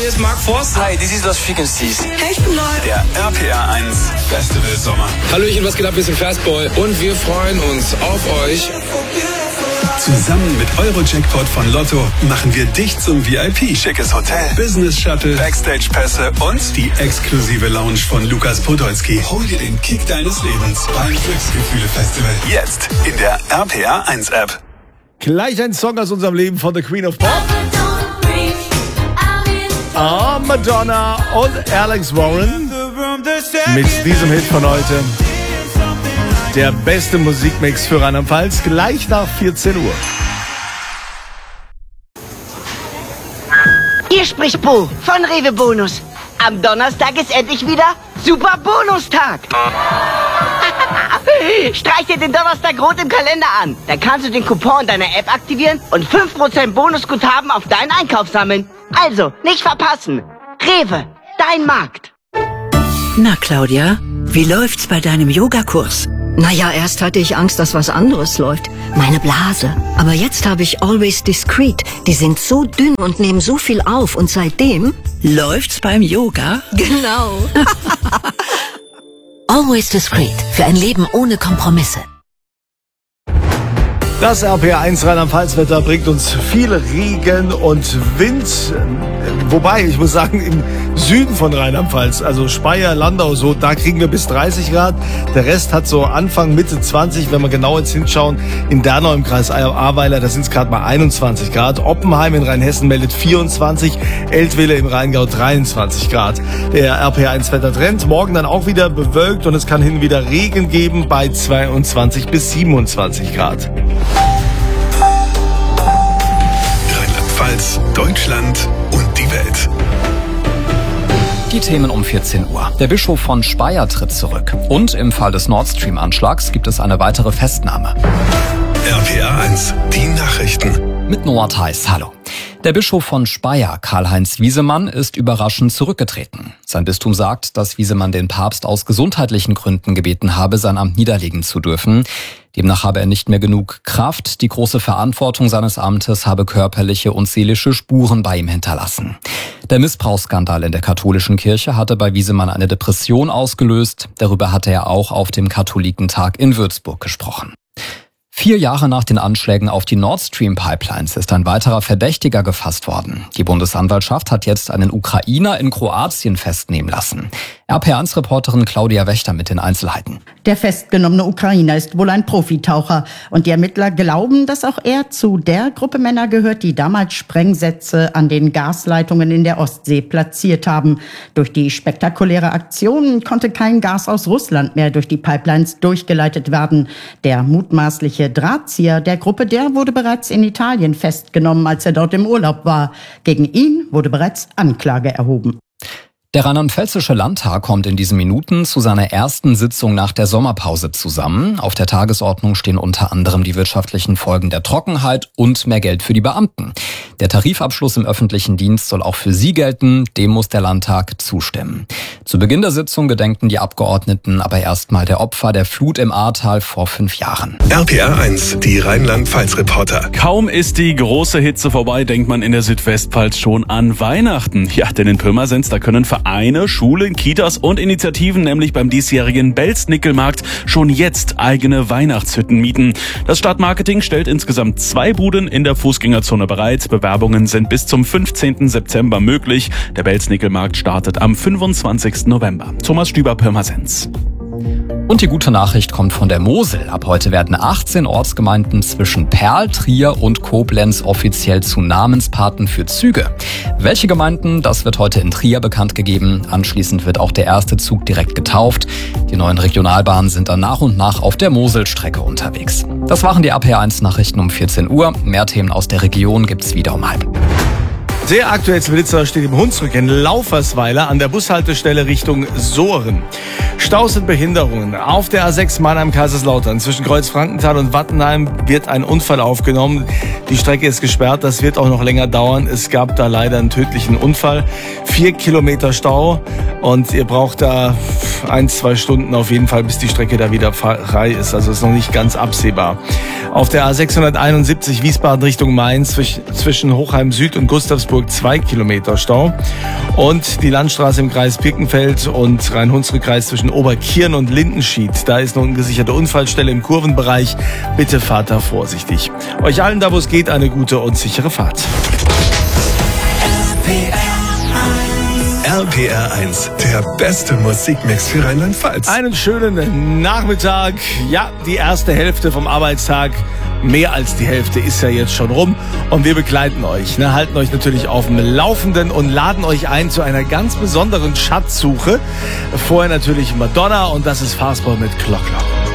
hier ist Mark Forster. Hi, this is Lost Frequencies. Hey, ich bin Leute. Der RPR 1 Festival Sommer. Hallöchen, was geht ab? Wir sind Fastboy und wir freuen uns auf euch. Zusammen mit Euro-Jackpot von Lotto machen wir dich zum VIP. Schickes Hotel, Business Shuttle, Backstage-Pässe und die exklusive Lounge von Lukas Podolski. Hol dir den Kick deines Lebens beim Glücksgefühle-Festival. Jetzt in der RPR 1 App. Gleich ein Song aus unserem Leben von The Queen of Pop. Madonna und Alex Warren mit diesem Hit von heute. Der beste Musikmix für Rheinland-Pfalz, gleich nach 14 Uhr. Hier spricht Bo von Rewe Bonus. Am Donnerstag ist endlich wieder Super Bonustag. Streich dir den Donnerstag rot im Kalender an. Dann kannst du den Coupon deiner App aktivieren und 5% Bonusguthaben auf deinen Einkauf sammeln. Also, nicht verpassen. Rewe, dein Markt. Na, Claudia, wie läuft's bei deinem Yogakurs? Naja, erst hatte ich Angst, dass was anderes läuft. Meine Blase. Aber jetzt habe ich Always Discreet. Die sind so dünn und nehmen so viel auf. Und seitdem läuft's beim Yoga. Genau. Always Discreet. Für ein Leben ohne Kompromisse. Das RPR1 Rheinland-Pfalz-Wetter bringt uns viel Regen und Wind. Wobei, ich muss sagen, im Süden von Rheinland-Pfalz, also Speyer, Landau, so, da kriegen wir bis 30 Grad. Der Rest hat so Anfang, Mitte 20, wenn wir genau jetzt hinschauen. In Dernau im Kreis Ahrweiler, da sind es gerade mal 21 Grad. Oppenheim in Rheinhessen meldet 24, Eltville im Rheingau 23 Grad. Der RPR1-Wettertrend, morgen dann auch wieder bewölkt und es kann hin und wieder Regen geben bei 22 bis 27 Grad. Rheinland-Pfalz, Deutschland und die Welt. Die Themen um 14 Uhr. Der Bischof von Speyer tritt zurück. Und im Fall des Nord Stream-Anschlags gibt es eine weitere Festnahme. RPR 1, die Nachrichten. Mit Noah Theis, hallo. Der Bischof von Speyer, Karl-Heinz Wiesemann, ist überraschend zurückgetreten. Sein Bistum sagt, dass Wiesemann den Papst aus gesundheitlichen Gründen gebeten habe, sein Amt niederlegen zu dürfen. Demnach habe er nicht mehr genug Kraft. Die große Verantwortung seines Amtes habe körperliche und seelische Spuren bei ihm hinterlassen. Der Missbrauchsskandal in der katholischen Kirche hatte bei Wiesemann eine Depression ausgelöst. Darüber hatte er auch auf dem Katholikentag in Würzburg gesprochen. 4 Jahre nach den Anschlägen auf die Nord Stream Pipelines ist ein weiterer Verdächtiger gefasst worden. Die Bundesanwaltschaft hat jetzt einen Ukrainer in Kroatien festnehmen lassen. RPR1-Reporterin Claudia Wächter mit den Einzelheiten. Der festgenommene Ukrainer ist wohl ein Profitaucher und die Ermittler glauben, dass auch er zu der Gruppe Männer gehört, die damals Sprengsätze an den Gasleitungen in der Ostsee platziert haben. Durch die spektakuläre Aktion konnte kein Gas aus Russland mehr durch die Pipelines durchgeleitet werden. Der mutmaßliche Drahtzieher der Gruppe, der wurde bereits in Italien festgenommen, als er dort im Urlaub war. Gegen ihn wurde bereits Anklage erhoben. Der Rheinland-Pfälzische Landtag kommt in diesen Minuten zu seiner ersten Sitzung nach der Sommerpause zusammen. Auf der Tagesordnung stehen unter anderem die wirtschaftlichen Folgen der Trockenheit und mehr Geld für die Beamten. Der Tarifabschluss im öffentlichen Dienst soll auch für sie gelten. Dem muss der Landtag zustimmen. Zu Beginn der Sitzung gedenken die Abgeordneten aber erstmal der Opfer der Flut im Ahrtal vor 5 Jahren. RPR 1, die Rheinland-Pfalz-Reporter. Kaum ist die große Hitze vorbei, denkt man in der Südwestpfalz schon an Weihnachten. Ja, denn in Pirmasens, da können Vereine, Schulen, Kitas und Initiativen nämlich beim diesjährigen Belznickelmarkt schon jetzt eigene Weihnachtshütten mieten. Das Stadtmarketing stellt insgesamt 2 Buden in der Fußgängerzone bereit. Bewerbungen sind bis zum 15. September möglich. Der Belznickelmarkt startet am 25. November. Thomas Stüber, Pirmasens. Und die gute Nachricht kommt von der Mosel. Ab heute werden 18 Ortsgemeinden zwischen Perl, Trier und Koblenz offiziell zu Namenspaten für Züge. Welche Gemeinden, das wird heute in Trier bekannt gegeben. Anschließend wird auch der erste Zug direkt getauft. Die neuen Regionalbahnen sind dann nach und nach auf der Moselstrecke unterwegs. Das waren die RPR1 Nachrichten um 14 Uhr. Mehr Themen aus der Region gibt's wieder um 12:30. Der aktuellste Blitzer steht im Hunsrück in Laufersweiler an der Bushaltestelle Richtung Sohren. Staus und Behinderungen. Auf der A6 Mannheim-Kaiserslautern zwischen Kreuzfrankenthal und Wattenheim wird ein Unfall aufgenommen. Die Strecke ist gesperrt, das wird auch noch länger dauern. Es gab da leider einen tödlichen Unfall. 4 Kilometer Stau und ihr braucht da 1-2 Stunden auf jeden Fall, bis die Strecke da wieder frei ist. Also ist noch nicht ganz absehbar. Auf der A671 Wiesbaden Richtung Mainz zwischen Hochheim Süd und Gustavsburg Duisburg 2 Kilometer Stau. Und die Landstraße im Kreis Birkenfeld und Rhein-Hunsrück-Kreis zwischen Oberkirn und Lindenschied. Da ist noch eine gesicherte Unfallstelle im Kurvenbereich. Bitte fahrt da vorsichtig. Euch allen da, wo es geht, eine gute und sichere Fahrt. RPR 1, der beste Musikmix für Rheinland-Pfalz. Einen schönen Nachmittag. Ja, die erste Hälfte vom Arbeitstag. Mehr als die Hälfte ist ja jetzt schon rum. Und wir begleiten euch, halten euch natürlich auf dem Laufenden und laden euch ein zu einer ganz besonderen Schatzsuche. Vorher natürlich Madonna und das ist Fastball mit Clock Clock.